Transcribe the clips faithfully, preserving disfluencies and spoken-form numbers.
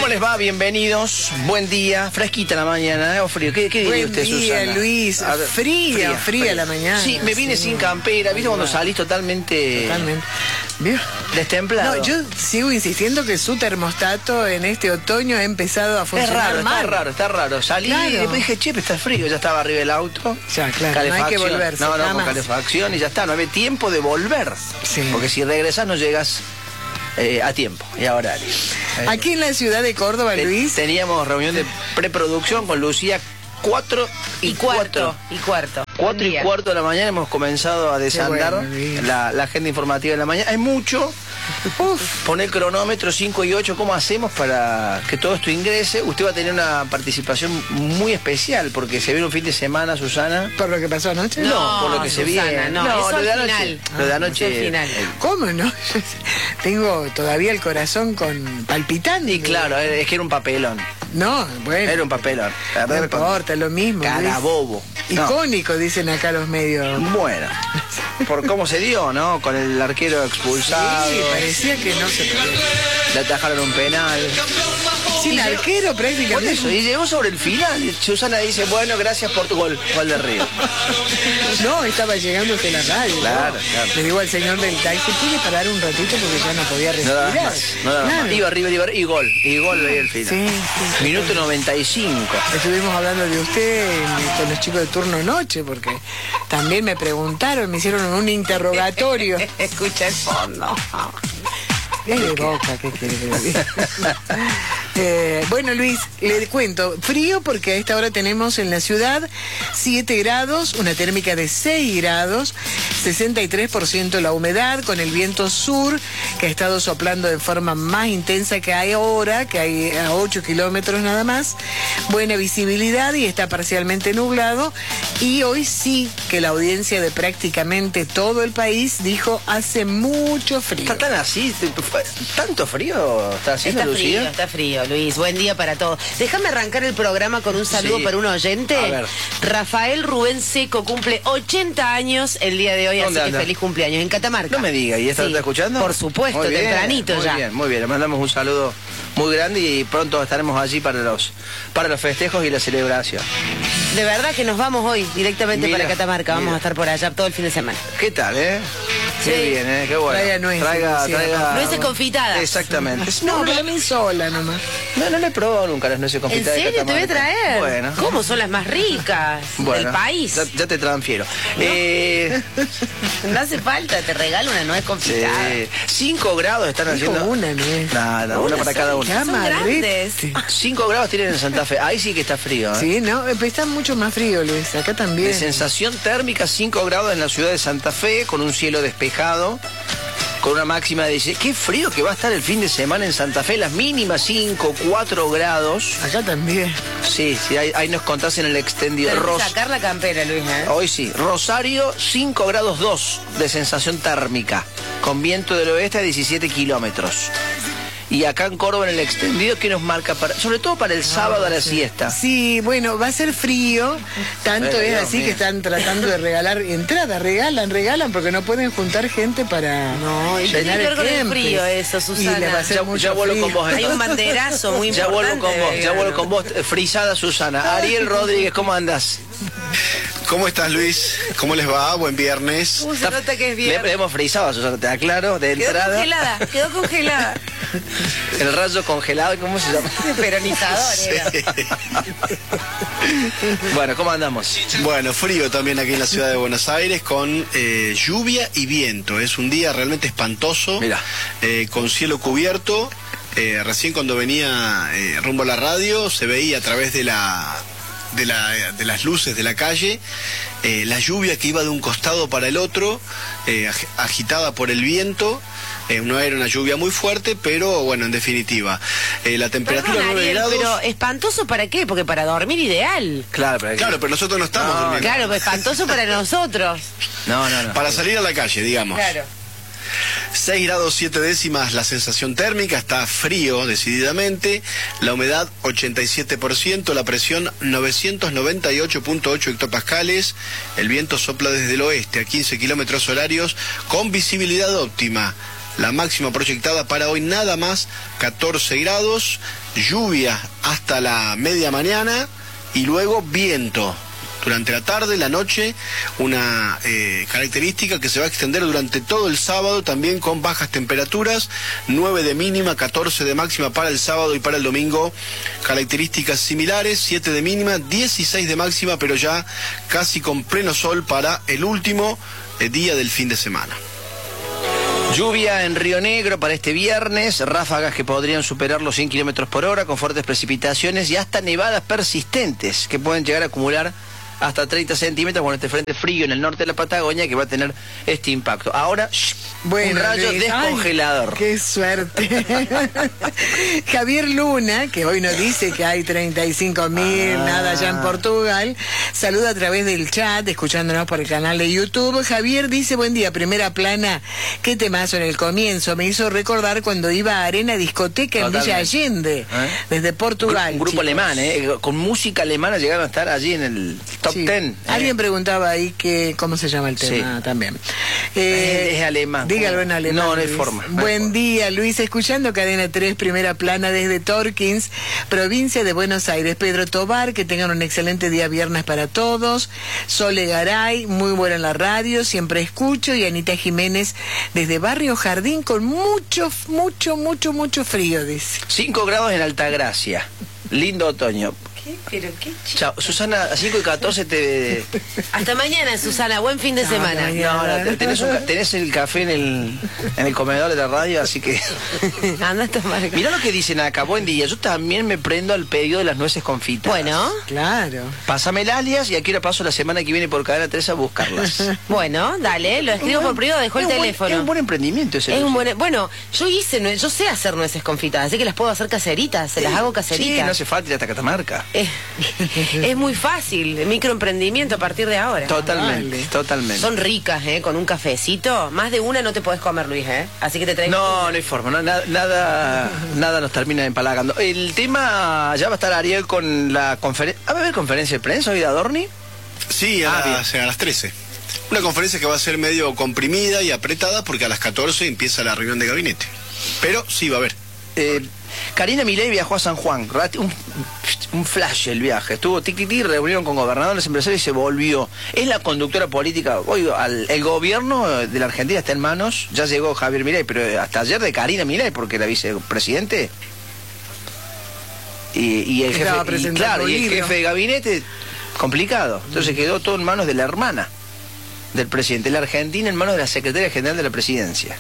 ¿Cómo les va? Bienvenidos. Buen día. Fresquita la mañana, ¿eh? ¿O frío? ¿Qué, qué diría usted, Buen día, Susana? Luis. A ver, fría, fría, fría la mañana. Sí, me vine sí. sin campera. ¿Viste cuando salís totalmente... Totalmente. ¿Vio? Destemplado? No, yo sigo insistiendo que su termostato en este otoño ha empezado a Es funcionar raro, mal. está raro, está raro. Salí Claro. y después dije, che, está frío. Ya estaba arriba del auto. Ya, claro, no hay que volverse, No, no, jamás. con calefacción y ya está. No había tiempo de volver. Sí. Porque si regresas no llegas eh, a tiempo y a horario. Eh, Aquí en la ciudad de Córdoba, te- Luis. Teníamos reunión de preproducción con Lucía. Cuatro y, Y cuarto, cuatro. y cuarto. Cuatro Buen y día. cuarto de la mañana hemos comenzado a desandar bueno, bien. la, la agenda informativa de la mañana. Hay mucho. Uf, Poner cronómetro cinco y ocho. ¿Cómo hacemos para que todo esto ingrese? Usted va a tener una participación muy especial porque se viene un fin de semana, Susana. por lo que pasó anoche. No, por lo que se Susana, viene. no, eso lo de al anoche. final. Lo de Ah, anoche. eso al final. eh, ¿Cómo no? Tengo todavía el corazón con palpitante. Y claro, es que era un papelón. No, bueno. Era un papelón. La No verdad, importa, lo mismo. Luis. Carabobo. No. Icónico, dicen acá los medios. Bueno, por cómo se dio, ¿no? Con el arquero expulsado. Sí, parecía que no se podía. Le atajaron un penal. Sin arquero Por prácticamente. eso, y llegó sobre el final. Susana dice, bueno, gracias por tu gol, gol de Río. No, estaba llegando hasta la radio. Claro, ¿no? claro. Le digo al señor del taxi, ¿puede parar un ratito porque ya no podía No respirar? daba más, no daba Claro. más. Iba arriba, iba arriba, y gol, y gol ahí al final. Sí, sí, sí. Minuto noventa y cinco. Estuvimos hablando de usted en- con los chicos de turno noche, porque también me preguntaron, me hicieron un interrogatorio. Escucha el fondo. Es de Boca, ¿qué quiere que le diga? Eh, bueno, Luis, le cuento, frío porque a esta hora tenemos en la ciudad siete grados, una térmica de seis grados, sesenta y tres por ciento la humedad, con el viento sur que ha estado soplando de forma más intensa que hay ahora, que hay a ocho kilómetros nada más, buena visibilidad y está parcialmente nublado, y hoy sí que la audiencia de prácticamente todo el país dijo hace mucho frío. ¿Está tan así? ¿Tanto frío está haciendo, Está Lucía? frío, está frío, Luis. Buen día para todos. Déjame arrancar el programa con un saludo Sí. para un oyente. A ver. Rafael Rubén Seco cumple ochenta años el día de hoy, así ¿Dónde que anda? feliz cumpleaños. En Catamarca. No me diga, ¿y esta Sí, está escuchando? Por supuesto, Muy bien, tempranito muy ya. bien, muy bien. Le mandamos un saludo muy grande y pronto estaremos allí para los, para los festejos y la celebración. De verdad que nos vamos hoy directamente Mira, para Catamarca. Vamos mira. a estar por allá todo el fin de semana. ¿Qué tal, eh? Qué Sí. bien, ¿eh? Qué bueno. Traiga nueces, Traiga, Lucía. traiga... Nueces confitadas. Exactamente. No, pero a mí sola nomás. No, no le he probado nunca las nueces ¿En confitadas de serio te voy a Catamarca. traer? Bueno. ¿Cómo son las más ricas Bueno, del país? Ya, ya te transfiero. Eh, No hace falta, te regalo una nuez sí. confitada. Cinco grados están Dijo haciendo. una, ¿no? Nada, una, Una para cada sola. uno. Son grandes. Cinco grados tienen en Santa Fe. Ahí sí que está frío, ¿eh? Sí, no, eh, está mucho más frío, Luis. Acá también. De sensación térmica, cinco grados en la ciudad de Santa Fe, con un cielo despejado, con una máxima de dieciséis. Qué frío que va a estar el fin de semana en Santa Fe, las mínimas cinco, cuatro grados. Acá también. Sí, sí, ahí, ahí nos contás en el extendido. Tenés que Ros- sacar la campera, Luis, ¿eh? Hoy sí, Rosario, cinco grados dos de sensación térmica, con viento del oeste a diecisiete kilómetros. Y acá en Córdoba, en el extendido, ¿qué nos marca? Para, sobre todo para el sábado a la siesta. Sí, bueno, va a ser frío. Tanto Pero, es Dios así mío. que están tratando de regalar entradas. Regalan, regalan, porque no pueden juntar gente para No, y tiene llenar que ver con el Kempes. frío eso, Y Susana. le va a hacer Ya- mucho ya vuelo frío. con vos, ¿eh? Hay un banderazo muy Ya importante. vuelvo con vos, ya Belgrano. vuelvo con vos, eh, frisada Susana. Ariel Rodríguez, ¿cómo andás? ¿Cómo estás, Luis? ¿Cómo les va? Buen viernes. Uh, se nota que es Le, bien. le hemos frisado a Susana, te aclaro, de Quedó entrada. congelada, quedó congelada. El rayo congelado, ¿cómo se llama? Peronizador era. Bueno, ¿cómo andamos? Bueno, frío también aquí en la ciudad de Buenos Aires con eh, lluvia y viento. Es un día realmente espantoso, Mirá. eh, con cielo cubierto. Eh, recién cuando venía eh, rumbo a la radio se veía a través de la... De, la, de las luces de la calle, eh, la lluvia que iba de un costado para el otro, eh, ag- agitada por el viento. Eh, no era una lluvia muy fuerte, pero bueno, en definitiva, eh, la temperatura Perdón, nueve Ariel, grados. pero espantoso para qué? Porque para dormir ideal. Claro, pero... Claro, pero nosotros no estamos No, durmiendo. Claro, pero espantoso para nosotros. No, no, no. Para salir a la calle, digamos. Claro. seis grados siete décimas la sensación térmica, está frío decididamente, la humedad ochenta y siete por ciento, la presión novecientos noventa y ocho punto ocho hectopascales, el viento sopla desde el oeste a quince kilómetros horarios con visibilidad óptima. La máxima proyectada para hoy nada más catorce grados, lluvia hasta la media mañana y luego viento durante la tarde, la noche, una eh, característica que se va a extender durante todo el sábado, también con bajas temperaturas, nueve de mínima, catorce de máxima para el sábado y para el domingo, características similares, siete de mínima, dieciséis de máxima, pero ya casi con pleno sol para el último eh, día del fin de semana. Lluvia en Río Negro para este viernes, ráfagas que podrían superar los cien kilómetros por hora con fuertes precipitaciones y hasta nevadas persistentes que pueden llegar a acumular hasta treinta centímetros con este frente frío en el norte de la Patagonia que va a tener este impacto. Ahora, shh, bueno, un rayo Luis, descongelador. Ay, ¡qué suerte! Javier Luna, que hoy nos dice que hay treinta y cinco mil, ah. nada allá en Portugal, saluda a través del chat, escuchándonos por el canal de YouTube. Javier dice, buen día, primera plana, qué temazo en el comienzo, me hizo recordar cuando iba a Arena Discoteca en Villa Allende, ¿Eh? desde Portugal. Un grupo chicos. alemán, ¿eh? Con música alemana llegaron a estar allí en el top sí. ten. ¿eh? Alguien preguntaba ahí que cómo se llama el tema sí. también. Eh, es, es alemán. Dígalo en alemán. No, no hay Luis. forma. No Buen hay forma. día, Luis. Escuchando Cadena tres, primera plana desde Torkins, provincia de Buenos Aires. Pedro Tobar, que tengan un excelente día viernes para todos. Sole Garay, muy buena en la radio, siempre escucho. Y Anita Jiménez, desde Barrio Jardín, con mucho, mucho, mucho, mucho frío, dice. cinco grados en Altagracia. Lindo otoño. ¿Qué? ¿Pero qué? Chao, Susana, a cinco y catorce te... Hasta mañana, Susana, buen fin de semana. No, no, tenés, un, tenés el café en el, en el comedor de la radio, así que... Anda a tomar. Mirá lo que dicen acá, buen día, yo también me prendo al pedido de las nueces confitadas. Bueno. Claro. Pásame el alias y aquí ahora paso la semana que viene por Cadena tres a buscarlas. Bueno, dale, lo escribo por privado, dejo el teléfono. Es un buen emprendimiento ese. Es un buen, bueno, yo hice, yo sé hacer nueces confitadas, así que las puedo hacer caseritas, se sí, las hago caseritas. Sí, no hace falta ir hasta Catamarca. Eh, es muy fácil, microemprendimiento a partir de ahora. Totalmente, vale. totalmente. Son ricas, ¿eh? Con un cafecito. Más de una no te podés comer, Luis, ¿eh? Así que te traigo... No, una. no hay forma, no, nada, nada, nada nos termina empalagando. El tema, ya va a estar Ariel con la conferencia... ¿Va a haber conferencia de prensa hoy de Adorni? Sí, a, ah, las, a las trece. Una conferencia que va a ser medio comprimida y apretada porque a las catorce empieza la reunión de gabinete. Pero sí va a haber. Eh, Karina Milei viajó a San Juan, un, un flash el viaje, estuvo tic tic tic, reunión con gobernadores, empresarios y se volvió. Es la conductora política, hoy al, el gobierno de la Argentina está en manos, ya llegó Javier Milei, pero hasta ayer de Karina Milei, porque era vicepresidente. Y, y el jefe, y, claro, y el jefe de gabinete, complicado. Entonces quedó todo en manos de la hermana del presidente, la Argentina en manos de la secretaria general de la presidencia.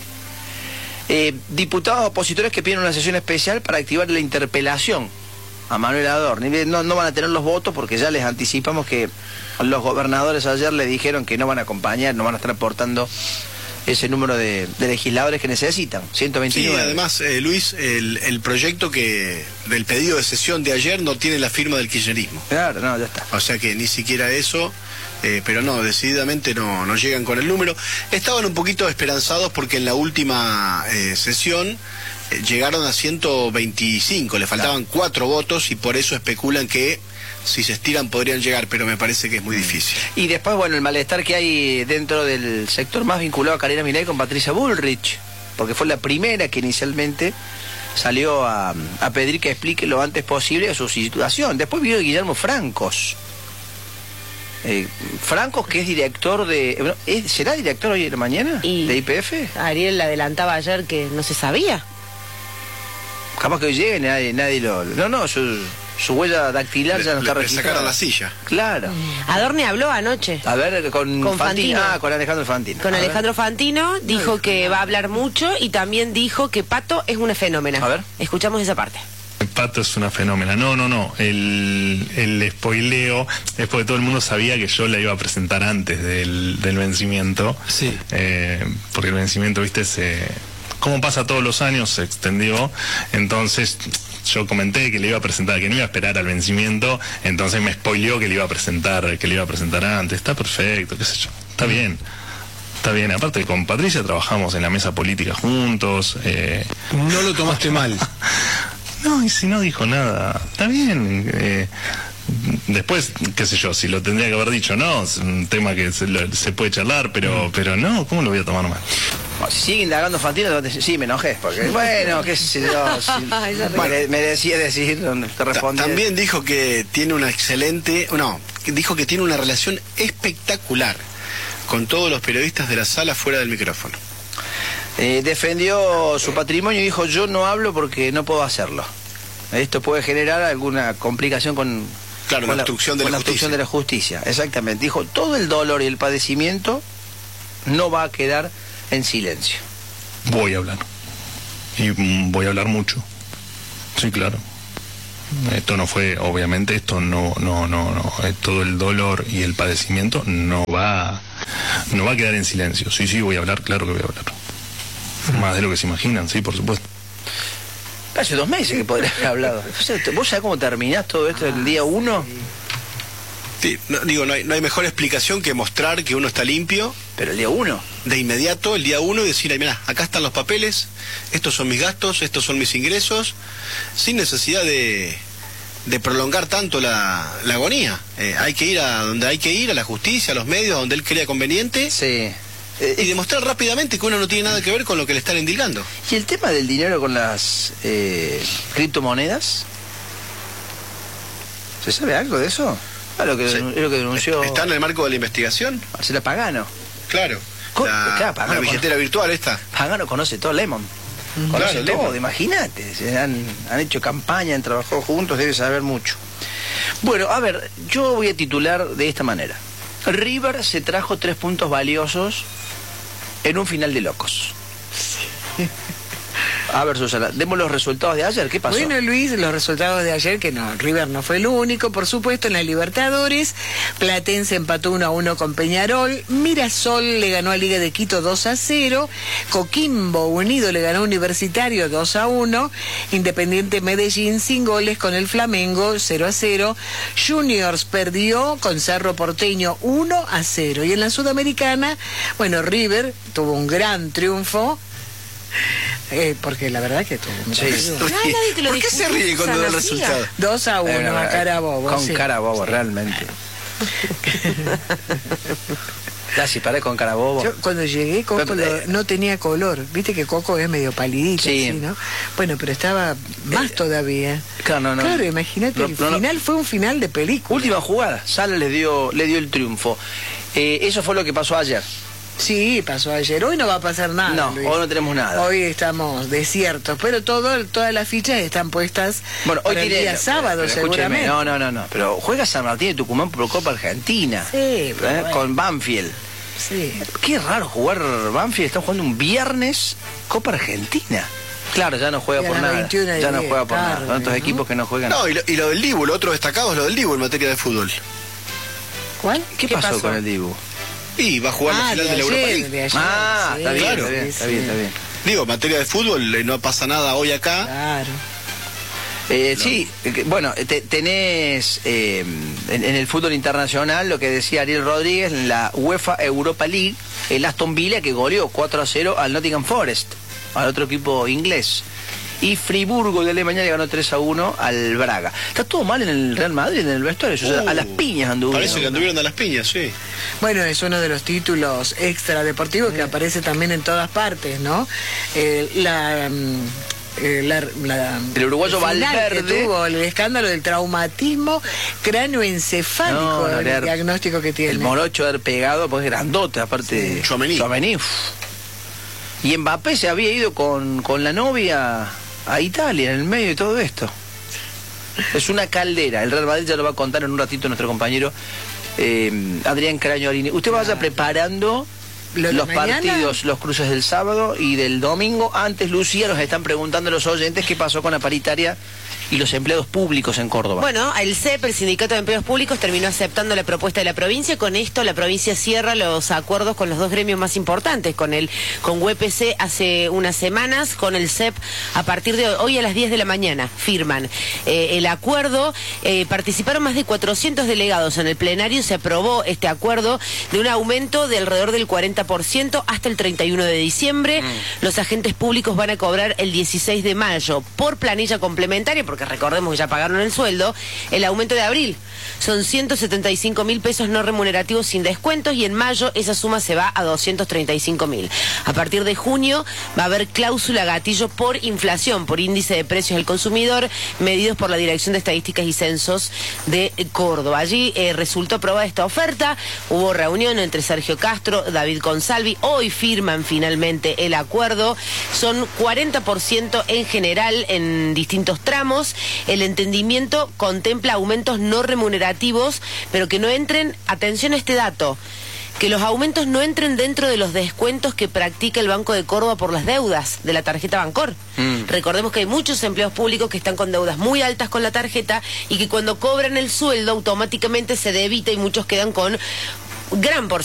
Eh, diputados opositores que piden una sesión especial para activar la interpelación a Manuel Adorni. No, no van a tener los votos porque ya les anticipamos que los gobernadores ayer le dijeron que no van a acompañar, no van a estar aportando ese número de, de legisladores que necesitan, ciento veintinueve. Sí, además, eh, Luis, el, el proyecto que del pedido de sesión de ayer no tiene la firma del kirchnerismo. Claro, no, ya está. O sea que ni siquiera eso... Eh, pero no, decididamente no, no llegan con el número. Estaban un poquito esperanzados porque en la última eh, sesión eh, llegaron a ciento veinticinco, le faltaban claro. cuatro votos y por eso especulan que si se estiran podrían llegar, pero me parece que es muy difícil. Y después, bueno, el malestar que hay dentro del sector más vinculado a Karina Milei con Patricia Bullrich, porque fue la primera que inicialmente salió a, a pedir que explique lo antes posible su situación. Después vino Guillermo Francos. Eh, Francos, que es director de... ¿Será director hoy en la mañana? Y ¿De I P F? Ariel adelantaba ayer que no se sabía. Capaz que hoy llegue y nadie, nadie lo... No, no, su, su huella dactilar le, ya no está le registrada. sacaron la silla. Claro. Adorni habló anoche. A ver, con, con Fantino. Fantino. Ah, con Alejandro Fantino. Con a Alejandro ver. Fantino, dijo que va a hablar mucho y también dijo que Pato es una fenómena. A ver. Escuchamos esa parte. Pato es una fenómena. No, no, no. El, el spoileo es porque todo el mundo sabía que yo la iba a presentar antes del, del vencimiento. Sí. Eh, porque el vencimiento, viste, se... como pasa todos los años, se extendió. Entonces yo comenté que le iba a presentar, que no iba a esperar al vencimiento. Entonces me spoileó que le iba a presentar, que le iba a presentar antes. Está perfecto, qué sé yo. Está bien. Está bien, aparte con Patricia trabajamos en la mesa política juntos. Eh... No lo tomaste mal. No, y si no dijo nada, está bien. Eh, después, qué sé yo, si lo tendría que haber dicho, no, es un tema que se, lo, se puede charlar, pero, pero no, ¿cómo lo voy a tomar mal? sigue indagando Fantino, te va a decir, sí, me enojé, porque bueno, qué sé yo, si, me, me decía decir, te respondí. También dijo que tiene una excelente, no, dijo que tiene una relación espectacular con todos los periodistas de la sala fuera del micrófono. Eh, defendió su patrimonio y dijo, yo no hablo porque no puedo hacerlo. Esto puede generar alguna complicación con, claro, con la obstrucción, de, con la la obstrucción justicia. de la justicia. Exactamente. Dijo, todo el dolor y el padecimiento no va a quedar en silencio. Voy a hablar. Y mm, voy a hablar mucho. Sí, claro. Esto no fue, obviamente, esto no, no, no, no. eh, Todo el dolor y el padecimiento no va, no va a quedar en silencio. Sí, sí, voy a hablar, claro que voy a hablar. Más de lo que se imaginan, sí, por supuesto. Hace dos meses que podría haber hablado. ¿Vos sabés cómo terminás todo esto el día uno? Sí, no, digo, no hay, no hay mejor explicación que mostrar que uno está limpio. Pero el día uno. De inmediato, el día uno, y decir, mira, acá están los papeles, estos son mis gastos, estos son mis ingresos, sin necesidad de, de prolongar tanto la, la agonía. Eh, hay que ir a donde hay que ir, a la justicia, a los medios, donde él crea conveniente. Sí. Eh, y demostrar rápidamente que uno no tiene nada que ver con lo que le están endilgando. ¿Y el tema del dinero con las eh, criptomonedas? ¿Se sabe algo de eso? Ah, lo que, Sí. es lo que denunció ¿Está en el marco de la investigación? Marcela Pagano. Claro. Co- La, claro, Pagano la billetera conoce- virtual esta. Pagano conoce todo Lemon. Conoce Claro, todo, Lemon. imagínate. Se Han, han hecho campaña, han trabajado juntos, debe saber mucho. Bueno, a ver, yo voy a titular de esta manera. River se trajo tres puntos valiosos en un final de locos. A ver, Susana, demos los resultados de ayer. ¿Qué pasó? Bueno, Luis, los resultados de ayer, que no, River no fue el único, por supuesto, en la Libertadores. Platense empató uno a uno con Peñarol. Mirasol le ganó a Liga de Quito dos a cero. Coquimbo Unido le ganó a Universitario dos a uno. Independiente Medellín sin goles con el Flamengo cero a cero. Juniors perdió con Cerro Porteño uno a cero. Y en la Sudamericana, bueno, River tuvo un gran triunfo. Eh, porque la verdad que tuvo un Sí. gran triunfo. Ah, nadie te lo ¿Por qué se discutió, ríe cuando da el Susana, siga. resultado? dos a uno, Eh, a cara bobo. Con sí. cara bobo, realmente. Casi paré con cara bobo. Yo cuando llegué, Coco Pero, lo- eh, no tenía color. Viste que Coco es medio palidito, Sí. así, ¿no? Bueno, pero estaba más Eh, todavía. claro, no, no. Claro, imagínate, No, el no, no. final fue un final de película. Última jugada, Sala le dio, le dio el triunfo. Eh, eso fue lo que pasó ayer. Sí, pasó ayer. Hoy no va a pasar nada. No, Luis. hoy no tenemos nada. Hoy estamos desiertos, pero todo, todas las fichas están puestas Bueno, hoy para el tiene día sábado, pero escúcheme, seguramente. No, no, no, no. Pero juega San Martín de Tucumán por Copa Argentina. Sí, ¿eh? pero bueno. Con Banfield. Sí. Qué raro jugar Banfield. Está jugando un viernes Copa Argentina. Claro, ya no juega Y a por las nada. veintiuna de Ya no diez, juega por nada. tarde, Tantos ¿no? equipos que no juegan. No, y lo, y lo del Dibu, lo otro destacado es lo del Dibu en materia de fútbol. ¿Cuál? ¿Qué, pasó, con el Dibu? Y va a jugar la Ah, final de de la Europa ayer, League. de ayer, Ah, sí, está bien, claro. está bien, está bien, sí. está bien. Digo, en materia de fútbol eh, no pasa nada hoy acá. Claro. Eh, sí, eh, bueno, te- tenés eh, en, en el fútbol internacional lo que decía Ariel Rodríguez, en la UEFA Europa League, el Aston Villa que goleó cuatro a cero al Nottingham Forest, al otro equipo inglés. Y Friburgo de Alemania le ganó tres a uno al Braga. Está todo mal en el Real Madrid, en el vestuario, o sea, Uh, a las piñas anduvieron. Parece que anduvieron a las piñas, sí. Bueno, es uno de los títulos extradeportivos que aparece también en todas partes, ¿no? Eh, la, mm, eh, la, la- El uruguayo final Valverde. que tuvo el escándalo del traumatismo cráneoencefálico, No, no, el era- diagnóstico que tiene. El morocho de haber pegado, pues grandote, aparte. Sí. Tchouaméni. Tchouaméni, uf. Y Mbappé se había ido con, con la novia a Italia, en el medio de todo esto. Es una caldera. El Real Madrid ya lo va a contar en un ratito nuestro compañero eh, Adrián Crañorini. Usted vaya preparando ¿Lo de los mañana? partidos, los cruces del sábado y del domingo. Antes, Lucía, nos están preguntando los oyentes qué pasó con la paritaria y los empleados públicos en Córdoba. Bueno, el C E P, el Sindicato de Empleos Públicos, terminó aceptando la propuesta de la provincia. Con esto, la provincia cierra los acuerdos con los dos gremios más importantes, con el con U E P C hace unas semanas, con el C E P a partir de hoy, hoy a las diez de la mañana, firman eh, el acuerdo. Eh, participaron más de cuatrocientos delegados en el plenario, se aprobó este acuerdo de un aumento de alrededor del cuarenta cuarenta por ciento hasta el treinta y uno de diciembre. Mm. Los agentes públicos van a cobrar el dieciséis de mayo por planilla complementaria, porque recordemos que ya pagaron el sueldo, el aumento de abril. Son ciento setenta y cinco mil pesos no remunerativos sin descuentos y en mayo esa suma se va a doscientos treinta y cinco mil. A partir de junio va a haber cláusula gatillo por inflación, por índice de precios del consumidor, medidos por la Dirección de Estadísticas y Censos de Córdoba. Allí eh, resultó aprobada esta oferta, hubo reunión entre Sergio Castro, David Consalvi, hoy firman finalmente el acuerdo, son cuarenta por ciento en general en distintos tramos, el entendimiento contempla aumentos no remunerativos, pero que no entren, atención a este dato, que los aumentos no entren dentro de los descuentos que practica el Banco de Córdoba por las deudas de la tarjeta Bancor. Mm. Recordemos que hay muchos empleados públicos que están con deudas muy altas con la tarjeta y que cuando cobran el sueldo automáticamente se debita y muchos quedan con gran porcentaje